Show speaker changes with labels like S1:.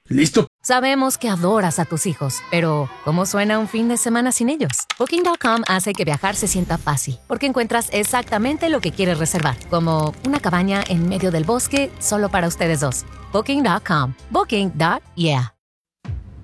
S1: ¿Listo?
S2: Sabemos que adoras a tus hijos, pero ¿cómo suena un fin de semana sin ellos? Booking.com hace que viajar se sienta fácil, porque encuentras exactamente lo que quieres reservar, como una cabaña en medio del bosque solo para ustedes dos. Booking.com. Booking.yeah.